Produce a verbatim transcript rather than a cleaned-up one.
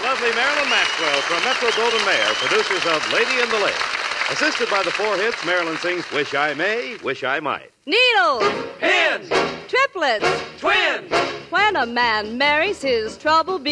lovely Marilyn Maxwell from Metro-Goldwyn-Mayer, producers of Lady in the Lake. Assisted by the four hits, Marilyn sings Wish I May, Wish I Might. Needles. Pins. Triplets. Twins. When a man marries, his trouble